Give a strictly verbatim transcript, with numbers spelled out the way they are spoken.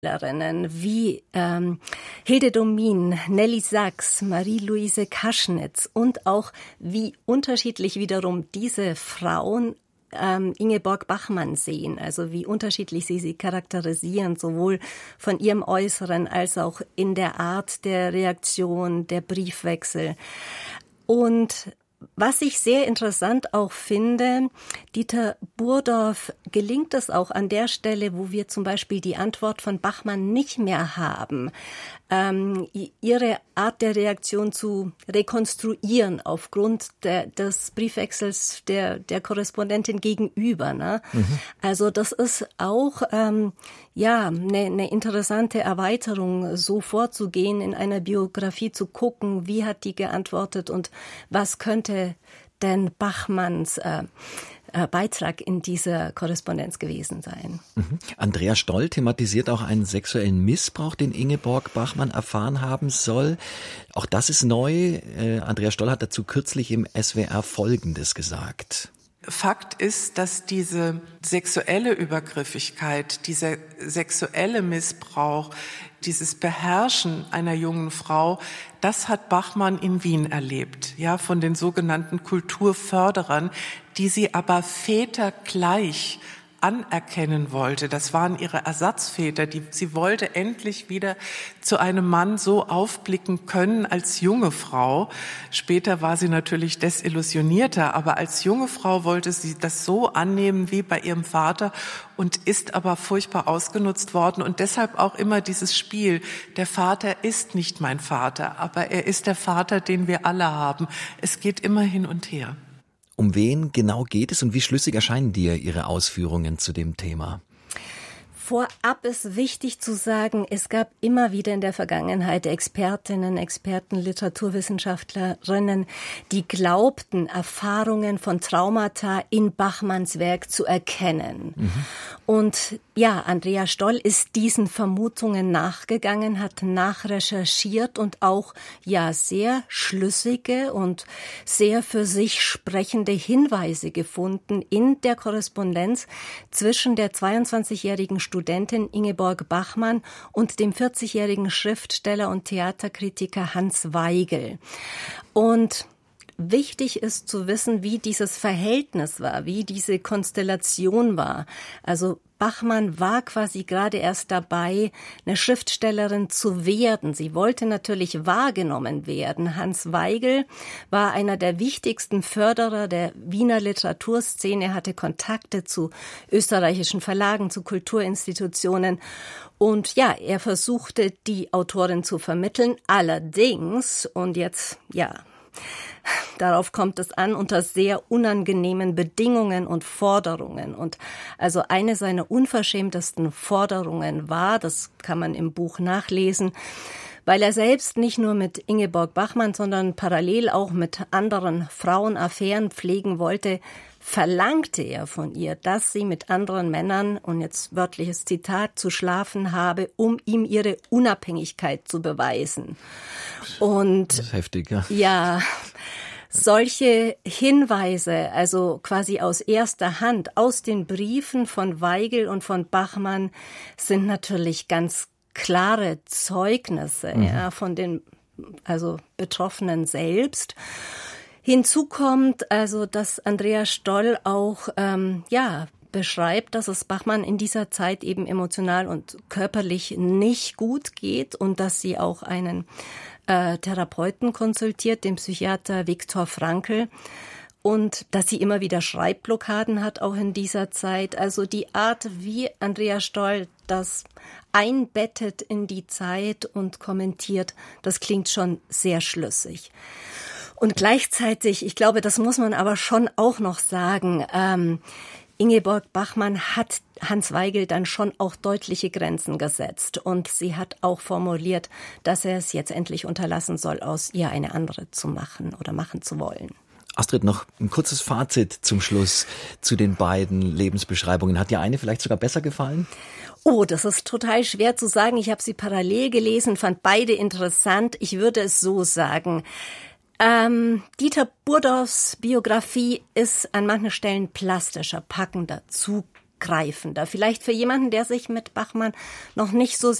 wie ähm, Hilde Domin, Nelly Sachs, Marie-Louise Kaschnitz und auch wie unterschiedlich wiederum diese Frauen ähm, Ingeborg Bachmann sehen, also wie unterschiedlich sie sie charakterisieren, sowohl von ihrem Äußeren als auch in der Art der Reaktion, der Briefwechsel. Und was ich sehr interessant auch finde, Dieter Burdorf gelingt es auch an der Stelle, wo wir zum Beispiel die Antwort von Bachmann nicht mehr haben, ähm, ihre Art der Reaktion zu rekonstruieren aufgrund der, des Briefwechsels der, der Korrespondentin gegenüber. Ne? Mhm. Also das ist auch ähm, ja eine, eine interessante Erweiterung, so vorzugehen, in einer Biografie zu gucken, wie hat die geantwortet und was könnte denn Bachmanns äh, Beitrag in dieser Korrespondenz gewesen sein. Mhm. Andrea Stoll thematisiert auch einen sexuellen Missbrauch, den Ingeborg Bachmann erfahren haben soll. Auch das ist neu. Äh, Andrea Stoll hat dazu kürzlich im S W R Folgendes gesagt. Fakt ist, dass diese sexuelle Übergriffigkeit, dieser sexuelle Missbrauch, dieses Beherrschen einer jungen Frau, das hat Bachmann in Wien erlebt, ja, von den sogenannten Kulturförderern, die sie aber vätergleich anerkennen wollte. Das waren ihre Ersatzväter. Die, sie wollte endlich wieder zu einem Mann so aufblicken können als junge Frau. Später war sie natürlich desillusionierter, aber als junge Frau wollte sie das so annehmen wie bei ihrem Vater und ist aber furchtbar ausgenutzt worden. Und deshalb auch immer dieses Spiel, der Vater ist nicht mein Vater, aber er ist der Vater, den wir alle haben. Es geht immer hin und her. Um wen genau geht es und wie schlüssig erscheinen dir Ihre Ausführungen zu dem Thema? Vorab ist wichtig zu sagen, es gab immer wieder in der Vergangenheit Expertinnen, Experten, Literaturwissenschaftlerinnen, die glaubten, Erfahrungen von Traumata in Bachmanns Werk zu erkennen. Mhm. Und ja, Andrea Stoll ist diesen Vermutungen nachgegangen, hat nachrecherchiert und auch ja sehr schlüssige und sehr für sich sprechende Hinweise gefunden in der Korrespondenz zwischen der zweiundzwanzigjährigen Studentin Ingeborg Bachmann und dem vierzigjährigen Schriftsteller und Theaterkritiker Hans Weigel. Und wichtig ist zu wissen, wie dieses Verhältnis war, wie diese Konstellation war. Also Bachmann war quasi gerade erst dabei, eine Schriftstellerin zu werden. Sie wollte natürlich wahrgenommen werden. Hans Weigel war einer der wichtigsten Förderer der Wiener Literaturszene. Er hatte Kontakte zu österreichischen Verlagen, zu Kulturinstitutionen. Und ja, er versuchte, die Autorin zu vermitteln. Allerdings, und jetzt, ja, darauf kommt es an, unter sehr unangenehmen Bedingungen und Forderungen. Und also eine seiner unverschämtesten Forderungen war, das kann man im Buch nachlesen, weil er selbst nicht nur mit Ingeborg Bachmann, sondern parallel auch mit anderen Frauen Affären pflegen wollte, verlangte er von ihr, dass sie mit anderen Männern, und jetzt wörtliches Zitat, zu schlafen habe, um ihm ihre Unabhängigkeit zu beweisen. Und das ist heftig, ja. Ja, solche Hinweise, also quasi aus erster Hand, aus den Briefen von Weigel und von Bachmann, sind natürlich ganz klare Zeugnisse, mhm. ja, von den also Betroffenen selbst. Hinzu kommt also, dass Andrea Stoll auch ähm, ja beschreibt, dass es Bachmann in dieser Zeit eben emotional und körperlich nicht gut geht und dass sie auch einen äh, Therapeuten konsultiert, den Psychiater Viktor Frankl, und dass sie immer wieder Schreibblockaden hat, auch in dieser Zeit. Also die Art, wie Andrea Stoll das einbettet in die Zeit und kommentiert, das klingt schon sehr schlüssig. Und gleichzeitig, ich glaube, das muss man aber schon auch noch sagen, ähm, Ingeborg Bachmann hat Hans Weigel dann schon auch deutliche Grenzen gesetzt. Und sie hat auch formuliert, dass er es jetzt endlich unterlassen soll, aus ihr eine andere zu machen oder machen zu wollen. Astrid, noch ein kurzes Fazit zum Schluss zu den beiden Lebensbeschreibungen. Hat dir eine vielleicht sogar besser gefallen? Oh, das ist total schwer zu sagen. Ich habe sie parallel gelesen, fand beide interessant. Ich würde es so sagen. Ähm, Dieter Burdorfs Biografie ist an manchen Stellen plastischer, packender, tiefgreifender. Vielleicht für jemanden, der sich mit Bachmann noch nicht so